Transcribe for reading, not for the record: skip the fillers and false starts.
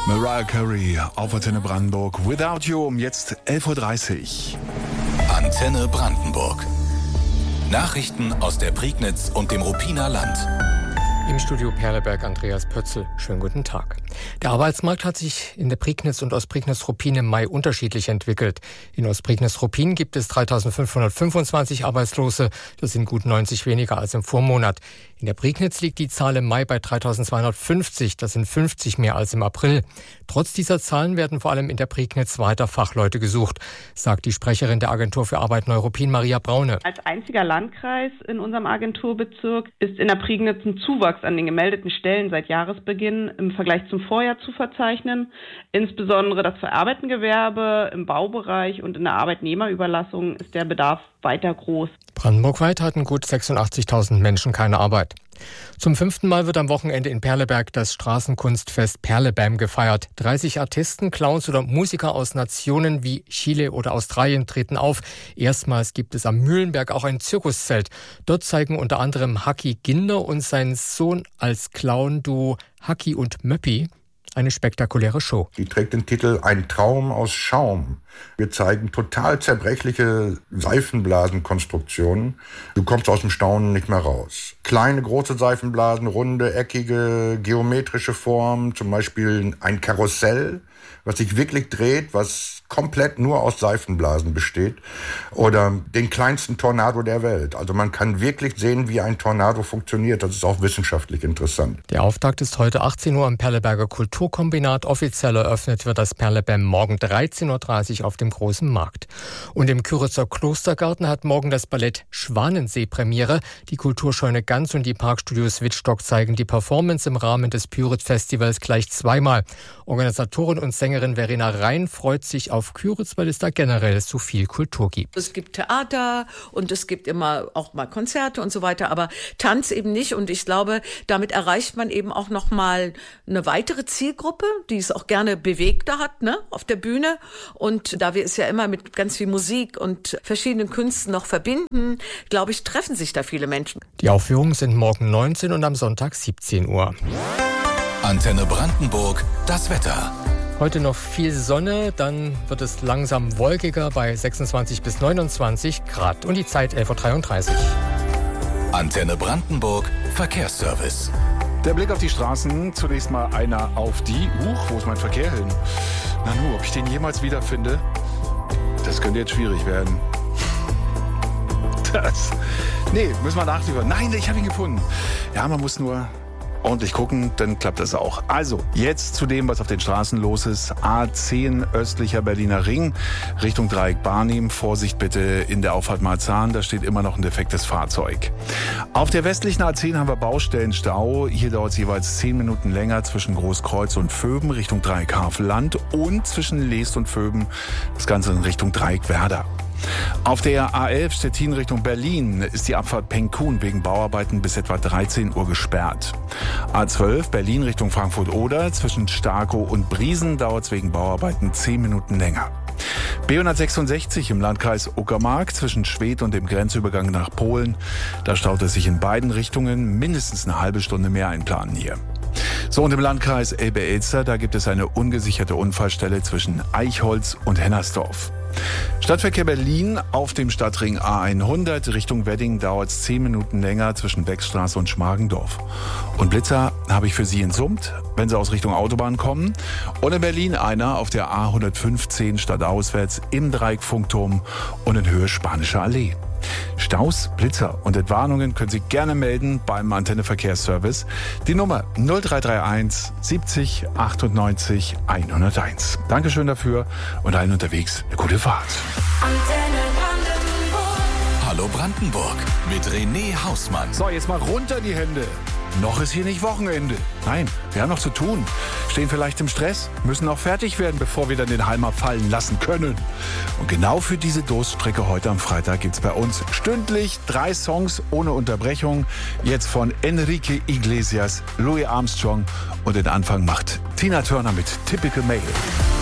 Mariah Carey auf Antenne Brandenburg. Without You um jetzt 11.30 Uhr. Antenne Brandenburg. Nachrichten aus der Prignitz und dem Ruppiner Land. Im Studio Perleberg Andreas Pötzl. Schönen guten Tag. Der Arbeitsmarkt hat sich in der Prignitz und Ostprignitz-Ruppin im Mai unterschiedlich entwickelt. In Ostprignitz-Ruppin gibt es 3.525 Arbeitslose. Das sind gut 90 weniger als im Vormonat. In der Prignitz liegt die Zahl im Mai bei 3.250. Das sind 50 mehr als im April. Trotz dieser Zahlen werden vor allem in der Prignitz weiter Fachleute gesucht, sagt die Sprecherin der Agentur für Arbeit Neu-Ruppin, Maria Braune. Als einziger Landkreis in unserem Agenturbezirk ist in der Prignitz ein Zuwachs an den gemeldeten Stellen seit Jahresbeginn im Vergleich zum Vorjahr zu verzeichnen. Insbesondere das Verarbeitengewerbe im Baubereich und in der Arbeitnehmerüberlassung ist der Bedarf weiter groß. Brandenburgweit hatten gut 86.000 Menschen keine Arbeit. Zum 5. Mal wird am Wochenende in Perleberg das Straßenkunstfest Perlebam gefeiert. 30 Artisten, Clowns oder Musiker aus Nationen wie Chile oder Australien treten auf. Erstmals gibt es am Mühlenberg auch ein Zirkuszelt. Dort zeigen unter anderem Haki Ginder und sein Sohn als Clown-Duo Haki und Möppi eine spektakuläre Show. Die trägt den Titel Ein Traum aus Schaum. Wir zeigen total zerbrechliche Seifenblasenkonstruktionen. Du kommst aus dem Staunen nicht mehr raus. Kleine, große Seifenblasen, runde, eckige, geometrische Formen, zum Beispiel ein Karussell, was sich wirklich dreht, was komplett nur aus Seifenblasen besteht, oder den kleinsten Tornado der Welt. Also man kann wirklich sehen, wie ein Tornado funktioniert. Das ist auch wissenschaftlich interessant. Der Auftakt ist heute 18 Uhr am Perleberger Kulturkombinat. Offiziell eröffnet wird das Perlebam morgen 13.30 Uhr auf dem Großen Markt. Und im Kyritzer Klostergarten hat morgen das Ballett Schwanensee Premiere. Die Kulturscheune Ganz und die Parkstudios Wittstock zeigen die Performance im Rahmen des Pyritz-Festivals gleich zweimal. Organisatorin und Sängerin Verena Rhein freut sich auf Kyritz, weil es da generell so viel Kultur gibt. Es gibt Theater und es gibt immer auch mal Konzerte und so weiter, aber Tanz eben nicht. Und ich glaube, damit erreicht man eben auch noch mal eine weitere Zielgruppe, die es auch gerne bewegter hat, ne, auf der Bühne. Und da wir es ja immer mit ganz viel Musik und verschiedenen Künsten noch verbinden, glaube ich, treffen sich da viele Menschen. Die Aufführungen sind morgen 19 und am Sonntag 17 Uhr. Antenne Brandenburg, das Wetter. Heute noch viel Sonne, dann wird es langsam wolkiger bei 26 bis 29 Grad. Und die Zeit 11.33 Uhr. Antenne Brandenburg, Verkehrsservice. Der Blick auf die Straßen, zunächst mal einer auf die. Wo ist mein Verkehr hin? Nanu, ob ich den jemals wiederfinde? Das könnte jetzt schwierig werden. Müssen wir nachliefern. Nein, ich habe ihn gefunden. Ja, man muss nur ordentlich gucken, dann klappt das auch. Also, jetzt zu dem, was auf den Straßen los ist. A10 östlicher Berliner Ring, Richtung Dreieck Barnim. Vorsicht bitte in der Auffahrt Marzahn, da steht immer noch ein defektes Fahrzeug. Auf der westlichen A10 haben wir Baustellenstau. Hier dauert es jeweils 10 Minuten länger zwischen Großkreuz und Vöben Richtung Dreieck Havelland und zwischen Leest und Vöben, das Ganze in Richtung Dreieck Werder. Auf der A11 Stettin Richtung Berlin ist die Abfahrt Pengkun wegen Bauarbeiten bis etwa 13 Uhr gesperrt. A12 Berlin Richtung Frankfurt-Oder zwischen Starkow und Briesen dauert es wegen Bauarbeiten 10 Minuten länger. B166 im Landkreis Uckermark zwischen Schwedt und dem Grenzübergang nach Polen. Da staut es sich in beiden Richtungen, mindestens eine halbe Stunde mehr einplanen hier. So, und im Landkreis Elbe-Elster, da gibt es eine ungesicherte Unfallstelle zwischen Eichholz und Hennersdorf. Stadtverkehr Berlin auf dem Stadtring A100 Richtung Wedding dauert es 10 Minuten länger zwischen Beckstraße und Schmargendorf. Und Blitzer habe ich für Sie in Summt, wenn Sie aus Richtung Autobahn kommen. Und in Berlin einer auf der A115 stadtauswärts im Dreieck Funkturm und in Höhe Spanische Allee. Staus, Blitzer und Entwarnungen können Sie gerne melden beim Antenne Verkehrsservice. Die Nummer 0331 70 98 101. Dankeschön dafür und allen unterwegs eine gute Fahrt. Antenne Brandenburg. Hallo Brandenburg mit René Hausmann. So, jetzt mal runter die Hände. Noch ist hier nicht Wochenende. Nein, wir haben noch zu tun. Stehen vielleicht im Stress, müssen noch fertig werden, bevor wir dann den Halm abfallen lassen können. Und genau für diese Durststrecke heute am Freitag gibt's bei uns stündlich 3 Songs ohne Unterbrechung. Jetzt von Enrique Iglesias, Louis Armstrong und den Anfang macht Tina Turner mit Typical Male.